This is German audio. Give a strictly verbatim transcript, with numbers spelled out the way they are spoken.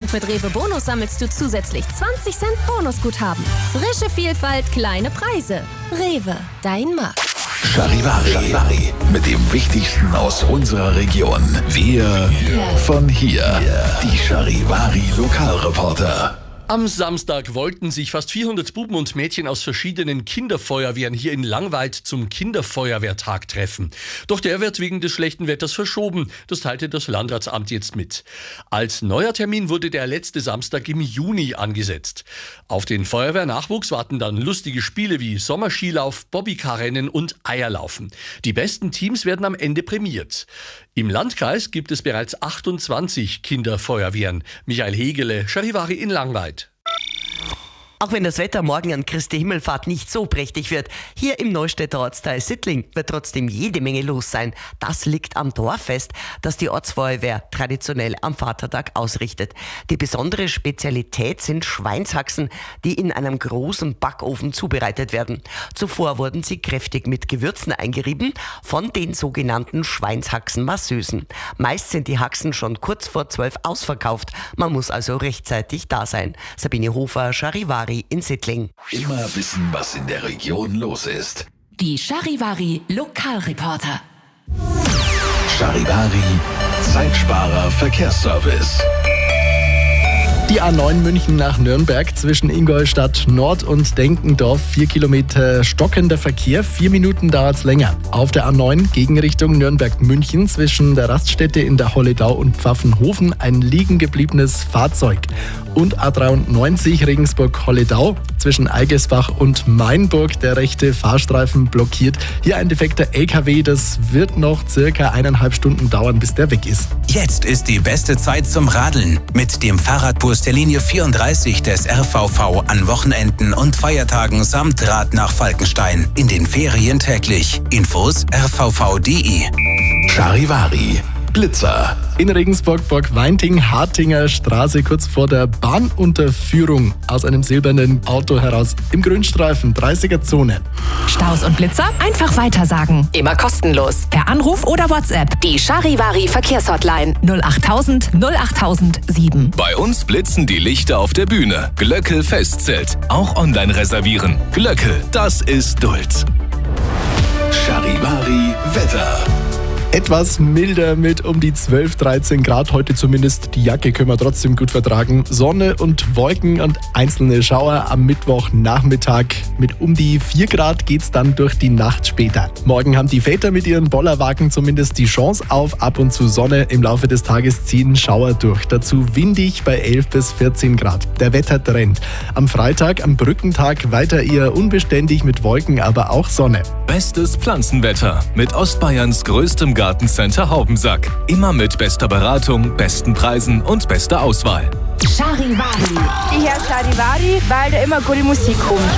Und mit Rewe Bonus sammelst du zusätzlich zwanzig Cent Bonusguthaben. Frische Vielfalt, kleine Preise. Rewe, dein Markt. Charivari, mit dem Wichtigsten aus unserer Region. Wir von hier. Die Charivari Lokalreporter. Am Samstag wollten sich fast vierhundert Buben und Mädchen aus verschiedenen Kinderfeuerwehren hier in Langweid zum Kinderfeuerwehrtag treffen. Doch der wird wegen des schlechten Wetters verschoben. Das teilte das Landratsamt jetzt mit. Als neuer Termin wurde der letzte Samstag im Juni angesetzt. Auf den Feuerwehrnachwuchs warten dann lustige Spiele wie Sommerskilauf, Bobbycar-Rennen und Eierlaufen. Die besten Teams werden am Ende prämiert. Im Landkreis gibt es bereits achtundzwanzig Kinderfeuerwehren. Michael Hegele, Charivari in Langweid. Auch wenn das Wetter morgen an Christi Himmelfahrt nicht so prächtig wird, hier im Neustädter Ortsteil Sittling wird trotzdem jede Menge los sein. Das liegt am Dorffest, das die Ortsfeuerwehr traditionell am Vatertag ausrichtet. Die besondere Spezialität sind Schweinshaxen, die in einem großen Backofen zubereitet werden. Zuvor wurden sie kräftig mit Gewürzen eingerieben von den sogenannten Schweinshaxen-Masseusen. Meist sind die Haxen schon kurz vor zwölf ausverkauft. Man muss also rechtzeitig da sein. Sabine Hofer, Charivari in Sittling. Immer wissen, was in der Region los ist. Die Charivari Lokalreporter. Charivari Zeitsparer Verkehrsservice. Die A neun München nach Nürnberg zwischen Ingolstadt Nord und Denkendorf. Vier Kilometer stockender Verkehr, vier Minuten dauert's länger. Auf der A neun Gegenrichtung Nürnberg-München zwischen der Raststätte in der Holledau und Pfaffenhofen ein liegen gebliebenes Fahrzeug. Und A dreiundneunzig Regensburg-Holledau zwischen Eigesbach und Mainburg der rechte Fahrstreifen blockiert. Hier ein defekter L K W, das wird noch circa eineinhalb Stunden dauern, bis der weg ist. Jetzt ist die beste Zeit zum Radeln mit dem Fahrradbus der Linie vierunddreißig des R V V an Wochenenden und Feiertagen samt Rad nach Falkenstein. In den Ferien täglich. Infos r v v punkt d e. Charivari Blitzer. In Regensburg, Burg-Weinting, Hartinger Straße, kurz vor der Bahnunterführung aus einem silbernen Auto heraus im Grünstreifen, dreißiger Zone. Staus und Blitzer einfach weitersagen. Immer kostenlos. Per Anruf oder WhatsApp. Die Charivari Verkehrshotline null achttausend null achttausend sieben. Bei uns blitzen die Lichter auf der Bühne. Glöckel Festzelt. Auch online reservieren. Glöckel, das ist Duld. Charivari Wetter. Etwas milder mit um die zwölf, dreizehn Grad. Heute zumindest. Die Jacke können wir trotzdem gut vertragen. Sonne und Wolken und einzelne Schauer am Mittwochnachmittag. Mit um die vier Grad geht's dann durch die Nacht später. Morgen haben die Väter mit ihren Bollerwagen zumindest die Chance auf ab und zu Sonne. Im Laufe des Tages ziehen Schauer durch. Dazu windig bei elf bis vierzehn Grad. Der Wettertrend. Am Freitag, am Brückentag, weiter eher unbeständig mit Wolken, aber auch Sonne. Bestes Pflanzenwetter mit Ostbayerns größtem Gartencenter Haubensack. Immer mit bester Beratung, besten Preisen und bester Auswahl. Charivari. Ich höre Charivari, weil da immer gute Musik kommt.